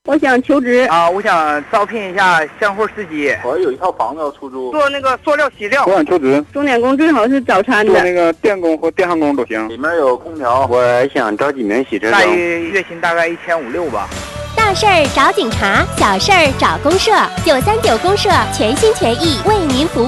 我想求职我想招聘一下鲜活司机。 我有一套房子要出租， 做那个塑料洗料。 我想求职， 钟点工最好是早餐的， 做那个电工或电焊工都行。里面有空调。我想招几名洗车大约月薪大概1500-1600吧。 大事儿找警察，小事儿找公社，939公社全心全意为您服务。